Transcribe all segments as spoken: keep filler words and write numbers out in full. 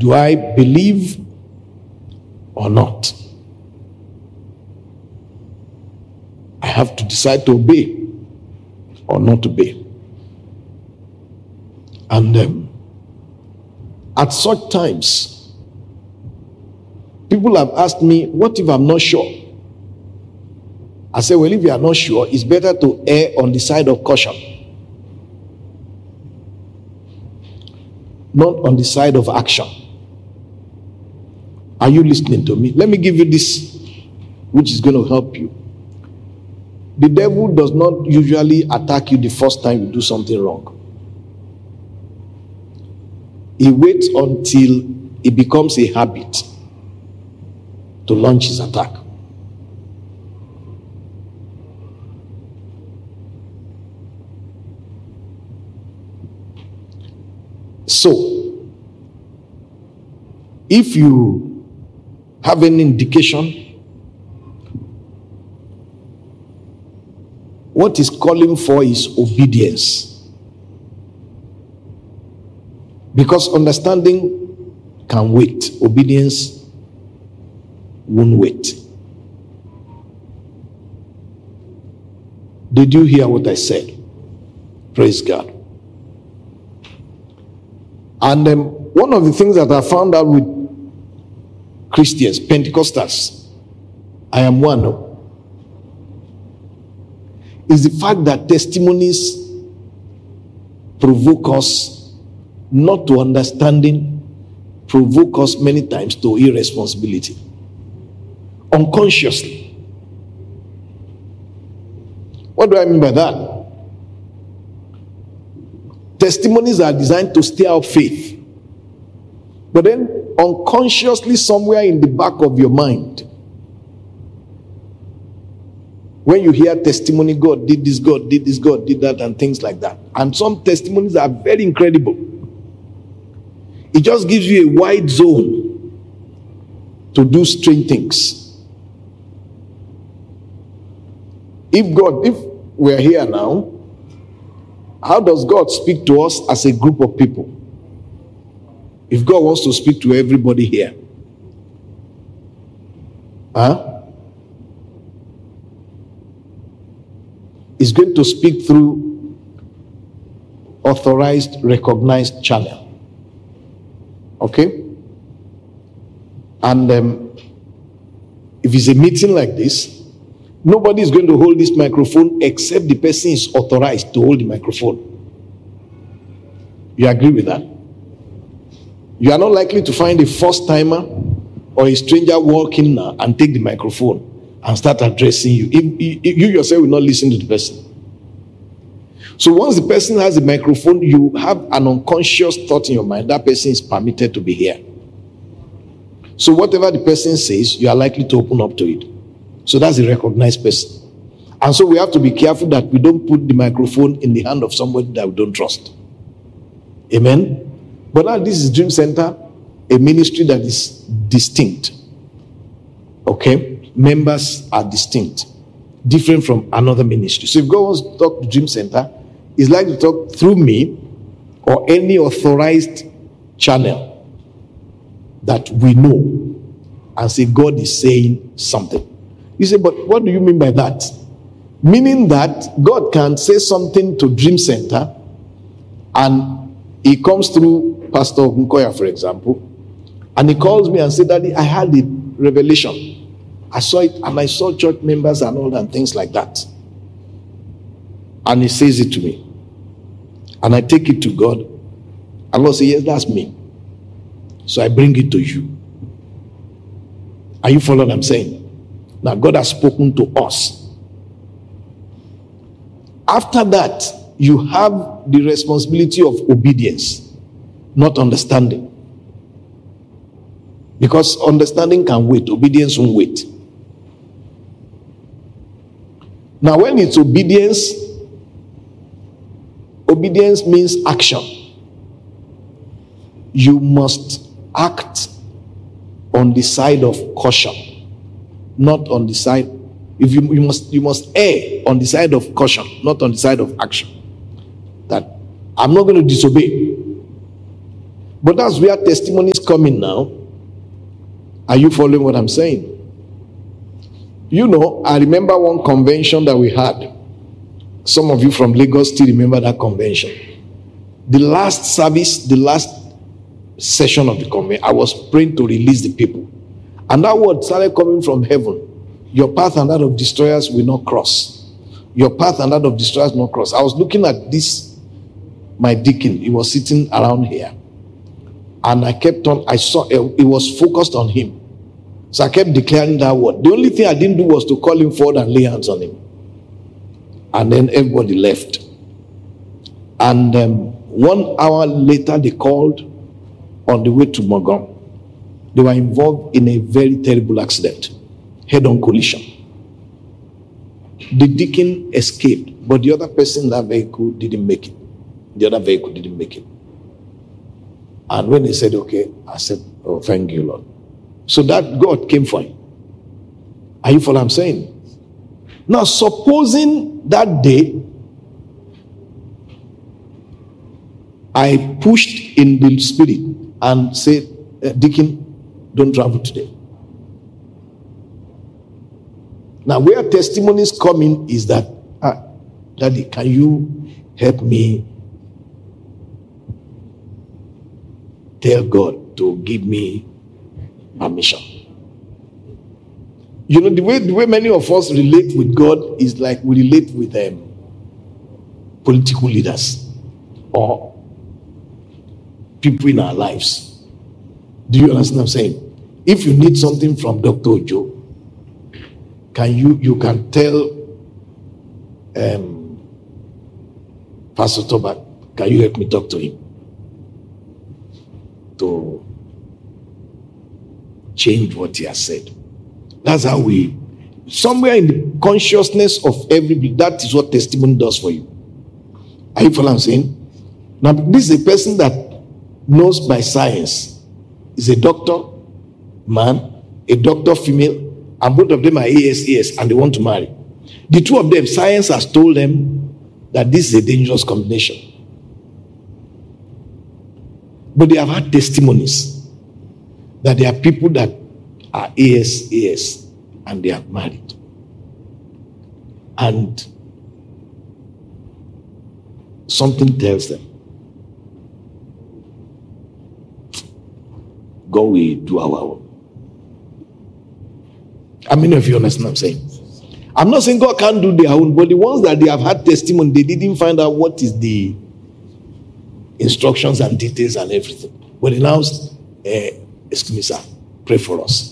Do I believe or not? I have to decide to obey or not obey. And um, at such times, people have asked me, what if I'm not sure? I say, well, if you are not sure, it's better to err on the side of caution, not on the side of action. Are you listening to me? Let me give you this, which is going to help you. The devil does not usually attack you the first time you do something wrong. He waits until it becomes a habit to launch his attack. So, if you have any indication, what is calling for is obedience. Because understanding can wait, obedience won't wait. Did you hear what I said? Praise God. And um, one of the things that I found out with Christians, Pentecostals, I am one of, is the fact that testimonies provoke us not to understanding, provoke us many times to irresponsibility, unconsciously. What do I mean by that? Testimonies are designed to stir up faith, but then unconsciously somewhere in the back of your mind, when you hear testimony, God did this, God did this, God did that, and things like that. And some testimonies are very incredible. It just gives you a wide zone to do strange things. If God, if we're here now, how does God speak to us as a group of people? If God wants to speak to everybody here, huh? Is going to speak through authorized, recognized channel. Okay? And um, if it's a meeting like this, nobody is going to hold this microphone except the person is authorized to hold the microphone. You agree with that? You are not likely to find a first timer or a stranger walking now and take the microphone and start addressing you. If, if you yourself will not listen to the person. So once the person has a microphone, you have an unconscious thought in your mind, that person is permitted to be here. So whatever the person says, you are likely to open up to it. So that's a recognized person. And so we have to be careful that we don't put the microphone in the hand of somebody that we don't trust. Amen? But now this is Dream Center, a ministry that is distinct. Okay? Members are distinct, different from another ministry. So if God wants to talk to Dream Center, He's like to talk through me or any authorized channel that we know and say God is saying something. You say, but what do you mean by that? Meaning that God can say something to Dream Center and He comes through Pastor Nkoya, for example, and he calls me and said, Daddy, I had a revelation. I saw it and I saw church members and all and things like that. And he says it to me. And I take it to God. And Lord says, yes, that's me. So I bring it to you. Are you following what I'm saying? Now God has spoken to us. After that, you have the responsibility of obedience, not understanding. Because understanding can wait, obedience won't wait. Now, when it's obedience, obedience means action. You must act on the side of caution, not on the side. If you, you must, you must err on the side of caution, not on the side of action. That I'm not going to disobey. But that's where testimony is coming now. Are you following what I'm saying? You know, I remember one convention that we had. Some of you from Lagos still remember that convention. The last service, the last session of the convention, I was praying to release the people. And that word started coming from heaven. Your path and that of destroyers will not cross. Your path and that of destroyers will not cross. I was looking at this, my deacon. He was sitting around here. And I kept on, I saw, it was focused on him. So I kept declaring that word. The only thing I didn't do was to call him forward and lay hands on him. And then everybody left. And um, one hour later, they called on the way to Mogom. They were involved in a very terrible accident, head-on collision. The deacon escaped, but the other person in that vehicle didn't make it. The other vehicle didn't make it. And when they said, okay, I said, oh, thank you, Lord. So that God came for him. Are you following what I'm saying? Now, supposing that day, I pushed in the spirit and said, Deacon, don't travel today. Now, where testimonies come in is that, ah, Daddy, can you help me tell God to give me permission? You know, the way the way many of us relate with God is like we relate with um, political leaders or people in our lives. Do you understand what I'm saying? If you need something from Doctor Ojo, can you you can tell um, Pastor Toba, can you help me talk to him to change what he has said? That's how we, somewhere in the consciousness of everybody, that is what testimony does for you. Are you following what I'm saying? Now, this is a person that knows by science. Is a doctor, man, a doctor, female, and both of them are A S A S and they want to marry. The two of them, science has told them that this is a dangerous combination. But they have had testimonies that there are people that are A S A S and they are married. And something tells them, God will do our own. How many of you understand what I'm saying? I'm not saying God can't do their own, but the ones that they have had testimony, they didn't find out what is the instructions and details and everything. But they now, uh, excuse me, sir, pray for us.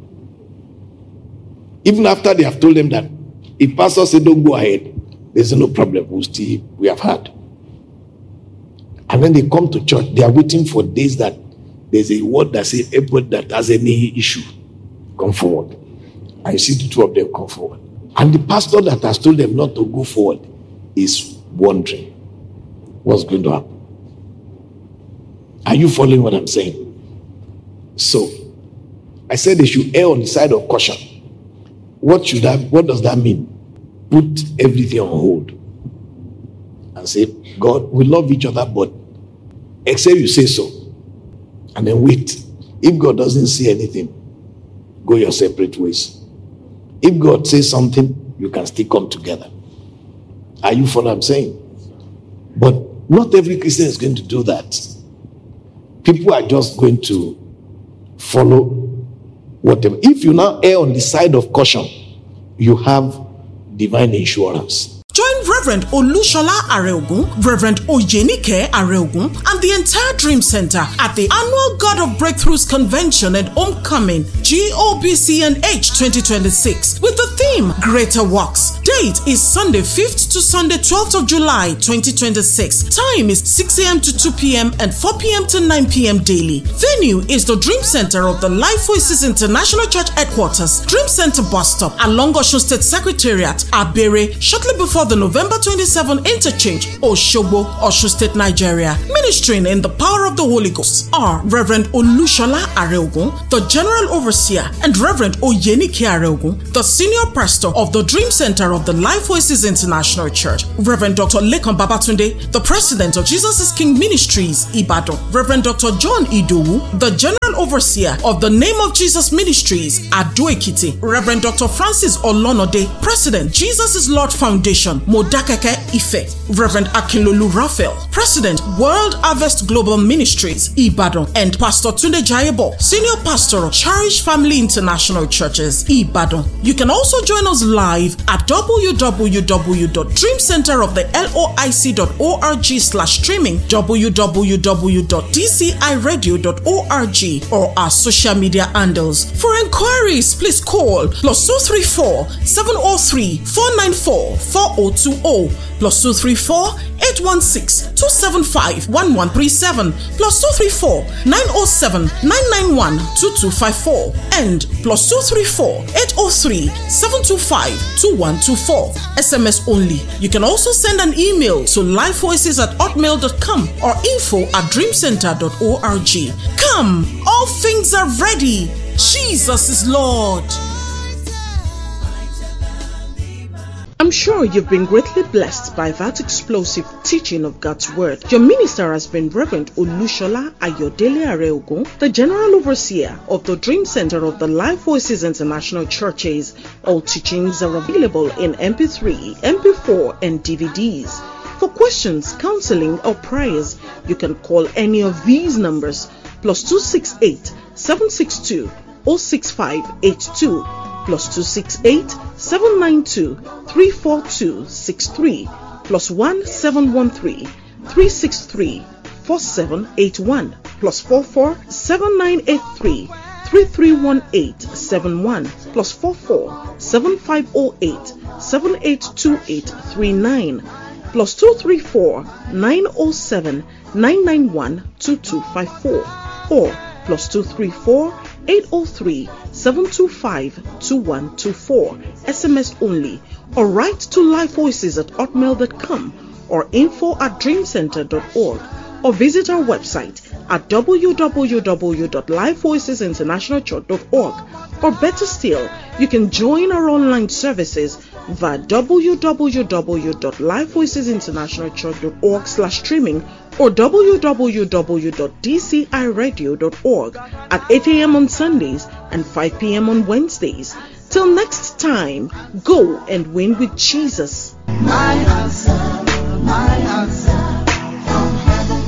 Even after they have told them that if pastor said don't go ahead, there's no problem. We'll still, we have had. And then they come to church, they are waiting for days that there's a word that says everybody that has any issue, come forward. I see the two of them come forward. And the pastor that has told them not to go forward is wondering what's going to happen. Are you following what I'm saying? So, I said they should err on the side of caution. What should that, what does that mean? Put everything on hold. And say, God, we love each other, but except you say so. And then wait. If God doesn't say anything, go your separate ways. If God says something, you can still come together. Are you following what I'm saying? But not every Christian is going to do that. People are just going to follow whatever. If you now err on the side of caution, you have divine insurance. Join Reverend Olushola Areogun, Reverend Oyenike Areogun, and the entire Dream Center at the annual God of Breakthroughs Convention and Homecoming G O B C N H twenty twenty-six with the theme Greater Works. Date is Sunday fifth to Sunday twelfth of July twenty twenty-six. Time is six a.m. to two p.m. and four p.m. to nine p.m. daily. Venue is the Dream Center of the Life Oasis International Church Headquarters, Dream Center Bus Stop along Osun State Secretariat, Abere, shortly before the November twenty-seventh interchange, Osogbo, Osun State, Nigeria. Ministering in the power of the Holy Ghost are Reverend Olushola Areogun, the General Overseer, and Reverend Oyenike Areogun, the Senior Pastor of the Dream Center of the the Life Voices International Church. Reverend Doctor Lekan Babatunde, the President of Jesus is King Ministries, Ibadan. Reverend Doctor John Idowu, the General Overseer of the Name of Jesus Ministries, Ado-Ekiti. Reverend Doctor Francis Olonode, President, Jesus is Lord Foundation, Modakeke, Ife. Reverend Akinlolu Raphael, President, World Harvest Global Ministries, Ibadan. And Pastor Tunde Jayebo, Senior Pastor of Cherish Family International Churches, Ibadan. You can also join us live at w w w dot dream center of the loic dot org slash streaming, w w w dot d c i radio dot org, or our social media handles. For inquiries, please call plus two three four, seven zero three, four nine four, four zero two zero, plus two three four, eight one six, two seven five, one one three seven, plus two three four, nine zero seven, nine nine one, two two five four, and plus two three four, eight zero three, seven two five, two one two four. S M S only. You can also send an email to lifevoices at hotmail dot com or info at dreamcenter dot org. Come, all things are ready. Jesus is Lord. I'm sure you've been greatly blessed by that explosive teaching of God's Word. Your minister has been Reverend Olushola Ayodele Areogun, the General Overseer of the Dream Center of the Life Voices International Churches. All teachings are available in M P three, M P four, and D V Ds. For questions, counseling, or prayers, you can call any of these numbers: plus two six eight, seven six two, zero six five eight two, plus two six eight, seven nine two, three four two six three, plus one seven one three, three six three, four seven eight one, plus four four, seven nine eight three, three three one eight seven one, plus four four, seven five zero eight, seven eight two eight three nine, plus two three four, nine zero seven, nine nine one two two five four, or plus two three four, eight zero three, seven two five, two one two four. S M S only, or write to lifevoices at hotmail dot com or info at dreamcenter dot org, or visit our website at w w w dot lifevoices international church dot org. Or better still, you can join our online services via w w w dot lifevoices international church dot org slash streaming or w w w dot d c i radio dot org at eight a.m. on Sundays and five p.m. on Wednesdays. Till next time, go and win with Jesus. My answer, my answer from heaven.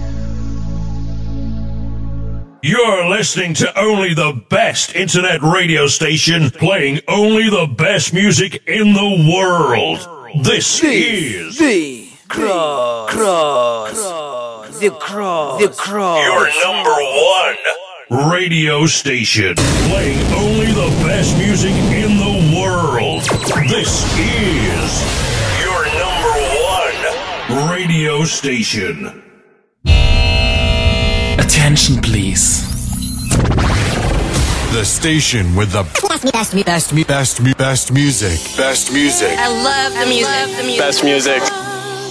You're listening to only the best internet radio station playing only the best music in the world. This the, is the cross, cross, the cross, the cross. Your number one radio station playing only the best music in the world. This is your number one radio station. Attention, please. The station with the best, best, best, best, best, best music. Best music. I love the music. I love the music. Best music.